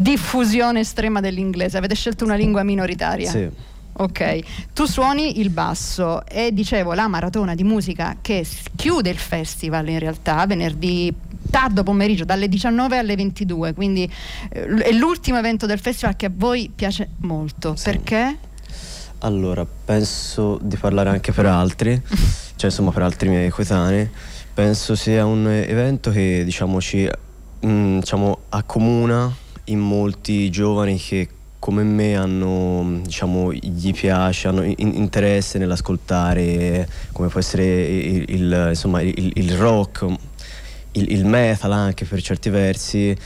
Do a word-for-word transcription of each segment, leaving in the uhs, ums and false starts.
diffusione estrema dell'inglese. Avete scelto una lingua minoritaria? Sì. Ok, tu suoni il basso e dicevo la maratona di musica che chiude il festival in realtà venerdì tardo pomeriggio dalle diciannove alle ventidue, quindi eh, è l'ultimo evento del festival che a voi piace molto. Sì. Perché? Allora, penso di parlare anche per altri, cioè insomma per altri miei coetanei. Penso sia un evento che diciamo ci mh, diciamo accomuna in molti giovani che come me hanno, diciamo, gli piace, hanno in- interesse nell'ascoltare, come può essere il, il, insomma, il, il rock, il, il metal anche per certi versi,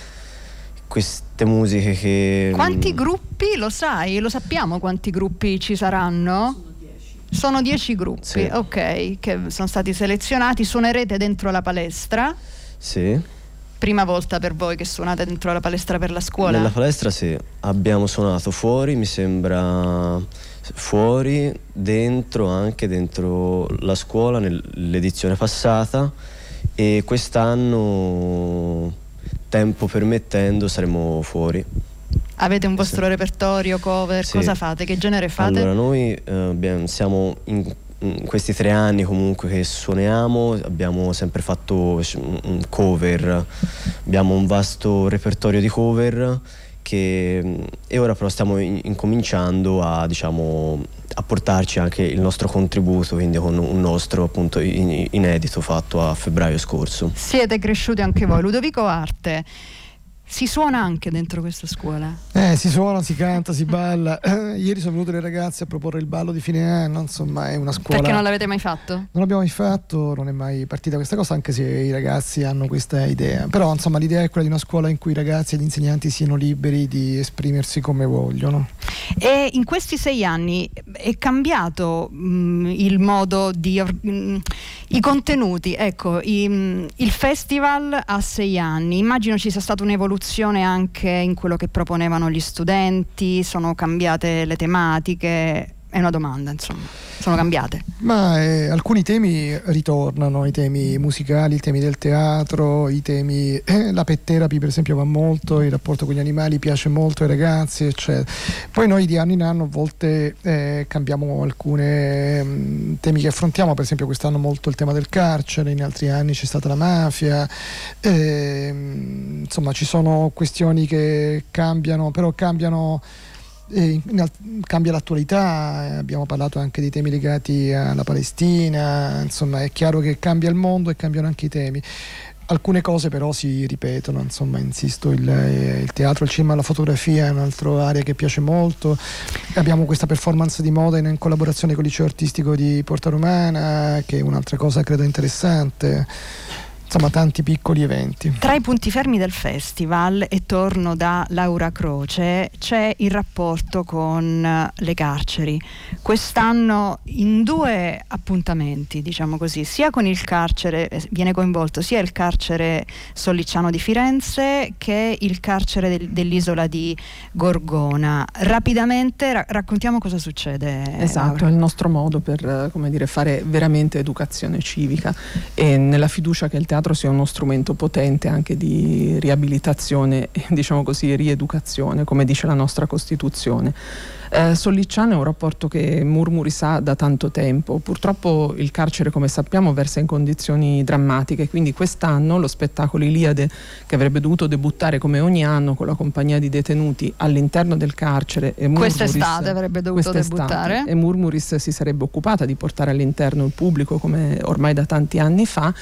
queste musiche che... Quanti gruppi, lo sai? Lo sappiamo quanti gruppi ci saranno? Sono dieci. Sono dieci gruppi, sì. Ok, che sono stati selezionati. Suonerete dentro la palestra? Sì. Prima volta per voi che suonate dentro la palestra per la scuola? Nella palestra sì, abbiamo suonato fuori, mi sembra fuori, dentro, anche dentro la scuola nell'edizione passata, e quest'anno, tempo permettendo, saremo fuori. Avete un vostro sì. repertorio, cover, sì. Cosa fate? Che genere fate? Allora noi eh, abbiamo, siamo in in questi tre anni comunque che suoniamo, abbiamo sempre fatto un cover, abbiamo un vasto repertorio di cover che, e ora però stiamo in, incominciando a, diciamo, a portarci anche il nostro contributo, quindi con un nostro appunto in, inedito fatto a febbraio scorso. Siete cresciuti anche voi. Ludovico Arte, si suona anche dentro questa scuola? Eh, si suona, si canta, si balla. Eh, ieri sono venute le ragazze a proporre il ballo di fine anno, insomma è una scuola... Perché non l'avete mai fatto? Non l'abbiamo mai fatto, non è mai partita questa cosa, anche se i ragazzi hanno questa idea. Però insomma l'idea è quella di una scuola in cui i ragazzi e gli insegnanti siano liberi di esprimersi come vogliono. E in questi sei anni è cambiato mh, il modo di... Mh, i contenuti, ecco, i, mh, il festival ha sei anni, immagino ci sia stata un'evoluzione anche in quello che proponevano gli studenti, sono cambiate le tematiche, è una domanda, insomma, sono cambiate. Ma eh, alcuni temi ritornano, i temi musicali, i temi del teatro, i temi, eh, la pet therapy per esempio va molto, il rapporto con gli animali piace molto ai ragazzi, eccetera. Poi noi di anno in anno a volte eh, cambiamo alcuni mm, temi che affrontiamo, per esempio quest'anno molto il tema del carcere, in altri anni c'è stata la mafia, eh, insomma ci sono questioni che cambiano, però cambiano. E cambia l'attualità, abbiamo parlato anche di temi legati alla Palestina, insomma è chiaro che cambia il mondo e cambiano anche i temi. Alcune cose però si ripetono, insomma insisto, il, il teatro, il cinema, la fotografia è un'altra area che piace molto. Abbiamo questa performance di moda in, in collaborazione con il liceo artistico di Porta Romana, che è un'altra cosa credo interessante. Insomma tanti piccoli eventi. Tra i punti fermi del festival, e torno da Laura Croce, c'è il rapporto con le carceri. Quest'anno in due appuntamenti, diciamo così, sia con il carcere, viene coinvolto sia il carcere Sollicciano di Firenze che il carcere del, dell'isola di Gorgona. Rapidamente ra- raccontiamo cosa succede. Esatto, Laura. è il nostro modo per, come dire, fare veramente educazione civica, e nella fiducia che il teatro sia uno strumento potente anche di riabilitazione e, diciamo così, rieducazione, come dice la nostra Costituzione. Eh, Sollicciano è un rapporto che Murmuri sa da tanto tempo. Purtroppo il carcere, come sappiamo, versa in condizioni drammatiche, quindi quest'anno lo spettacolo Iliade, che avrebbe dovuto debuttare come ogni anno con la compagnia di detenuti all'interno del carcere, e Murmuris, quest'estate avrebbe dovuto debuttare, e Murmuris si sarebbe occupata di portare all'interno il pubblico come ormai da tanti anni fa,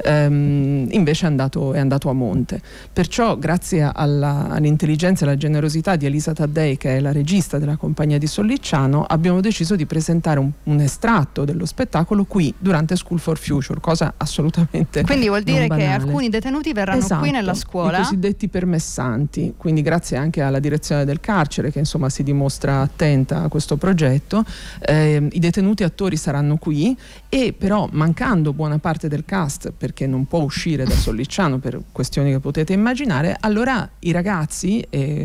ehm, invece è andato, è andato a monte. Perciò grazie alla, all'intelligenza e alla generosità di Elisa Taddei, che è la regista della compagnia di Sollicciano, abbiamo deciso di presentare un, un estratto dello spettacolo qui durante School for Future, cosa assolutamente quindi vuol dire non che banale. Alcuni detenuti verranno esatto, qui nella scuola, i cosiddetti permessanti, quindi grazie anche alla direzione del carcere che insomma si dimostra attenta a questo progetto, eh, i detenuti attori saranno qui, e però mancando buona parte del cast perché non può uscire da Sollicciano per questioni che potete immaginare, allora i ragazzi, eh,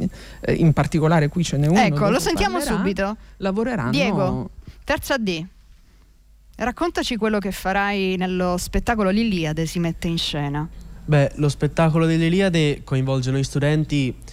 in particolare qui ce n'è uno, ecco, lo sentiamo parlerà, subito. lavoreranno. Diego, terza D, raccontaci quello che farai nello spettacolo L'Iliade si mette in scena. Beh, lo spettacolo dell'Iliade coinvolge noi studenti